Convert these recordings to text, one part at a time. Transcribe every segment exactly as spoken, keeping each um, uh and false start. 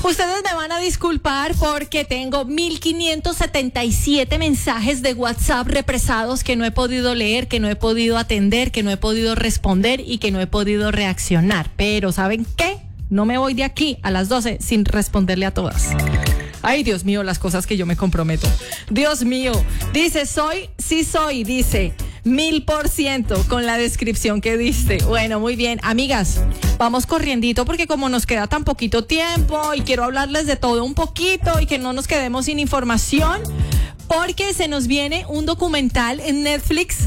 Ustedes me van a disculpar porque tengo mil quinientos setenta y siete mensajes de WhatsApp represados que no he podido leer, que no he podido atender, que no he podido responder y que no he podido reaccionar. Pero ¿saben qué? No me voy de aquí a las doce sin responderle a todas. Ay, Dios mío, las cosas que yo me comprometo. Dios mío, dice, soy, sí soy, dice, mil por ciento con la descripción que diste. Bueno, muy bien, amigas, vamos corriendito porque como nos queda tan poquito tiempo y quiero hablarles de todo un poquito y que no nos quedemos sin información, porque se nos viene un documental en Netflix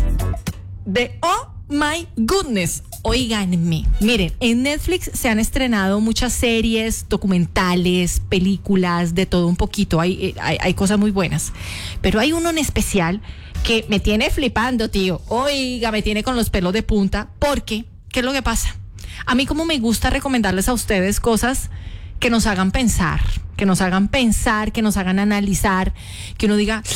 de Oh My Goodness. Óiganme, miren, en Netflix se han estrenado muchas series, documentales, películas, de todo un poquito, hay, hay, hay cosas muy buenas, pero hay uno en especial que me tiene flipando, tío. Oiga, me tiene con los pelos de punta, porque, ¿qué es lo que pasa? A mí como me gusta recomendarles a ustedes cosas que nos hagan pensar, que nos hagan pensar, que nos hagan analizar, que uno diga,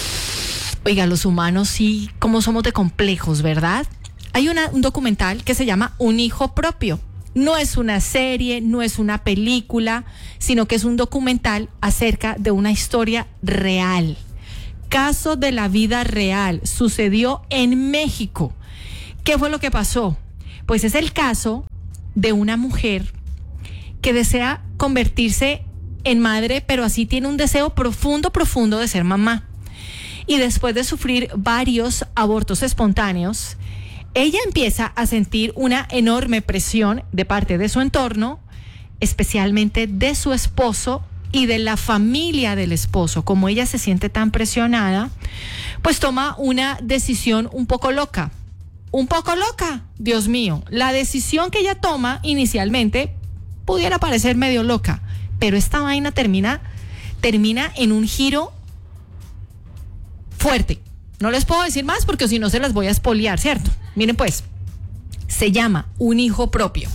oiga, los humanos sí, cómo somos de complejos, ¿verdad? Hay una, un documental que se llama Un hijo propio. No es una serie, no es una película, sino que es un documental acerca de una historia real. Caso de la vida real. Sucedió en México. ¿Qué fue lo que pasó? Pues es el caso de una mujer que desea convertirse en madre, pero así tiene un deseo profundo, profundo de ser mamá. Y después de sufrir varios abortos espontáneos, ella empieza a sentir una enorme presión de parte de su entorno, especialmente de su esposo y de la familia del esposo. Como ella se siente tan presionada, pues toma una decisión un poco loca. Un poco loca, Dios mío. La decisión que ella toma inicialmente pudiera parecer medio loca, pero esta vaina termina, termina en un giro fuerte. No les puedo decir más porque si no se las voy a espoliar, ¿cierto? Miren pues, se llama Un hijo propio.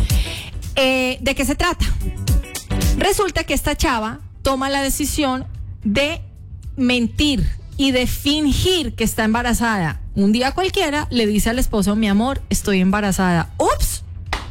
Eh, ¿De qué se trata? Resulta que esta chava toma la decisión de mentir y de fingir que está embarazada. Un día cualquiera le dice al esposo, mi amor, estoy embarazada. ¡Ups!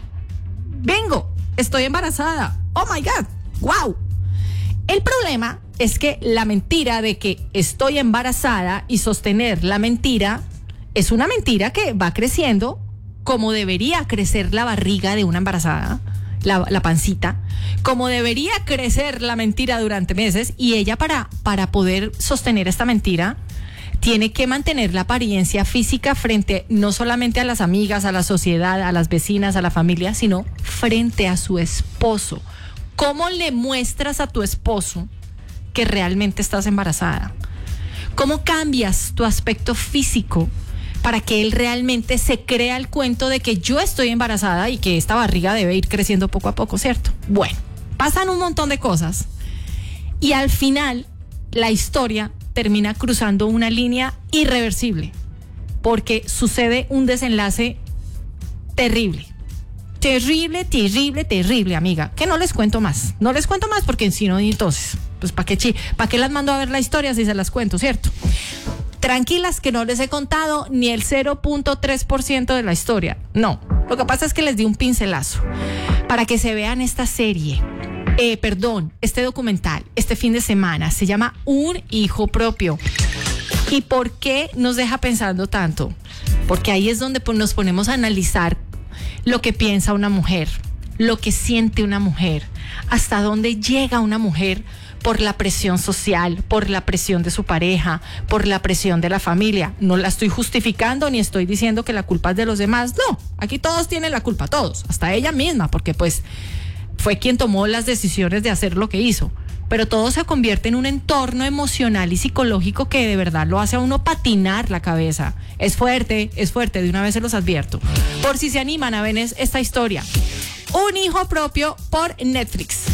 Vengo, estoy embarazada. ¡Oh my God! ¡Wow! El problema es que la mentira de que estoy embarazada y sostener la mentira es una mentira que va creciendo como debería crecer la barriga de una embarazada, la, la pancita, como debería crecer la mentira durante meses, y ella para, para poder sostener esta mentira tiene que mantener la apariencia física frente no solamente a las amigas, a la sociedad, a las vecinas, a la familia, sino frente a su esposo. ¿Cómo le muestras a tu esposo que realmente estás embarazada? ¿Cómo cambias tu aspecto físico para que él realmente se crea el cuento de que yo estoy embarazada y que esta barriga debe ir creciendo poco a poco, ¿cierto? Bueno, pasan un montón de cosas y al final la historia termina cruzando una línea irreversible porque sucede un desenlace terrible. Terrible, terrible, terrible, amiga. Que no les cuento más. No les cuento más porque si no, entonces, pues ¿para qué, chi- ¿para qué las mando a ver la historia si se las cuento, cierto? Tranquilas que no les he contado ni el cero punto tres por ciento de la historia. No, lo que pasa es que les di un pincelazo para que se vean esta serie. Eh, perdón, este documental, este fin de semana. Se llama Un hijo propio. ¿Y por qué nos deja pensando tanto? Porque ahí es donde pues, nos ponemos a analizar lo que piensa una mujer, lo que siente una mujer, hasta dónde llega una mujer por la presión social, por la presión de su pareja, por la presión de la familia. No la estoy justificando ni estoy diciendo que la culpa es de los demás. No, aquí todos tienen la culpa, todos, hasta ella misma, porque pues fue quien tomó las decisiones de hacer lo que hizo. Pero todo se convierte en un entorno emocional y psicológico que de verdad lo hace a uno patinar la cabeza. Es fuerte, es fuerte, de una vez se los advierto. Por si se animan a ver esta historia. Un hijo propio por Netflix.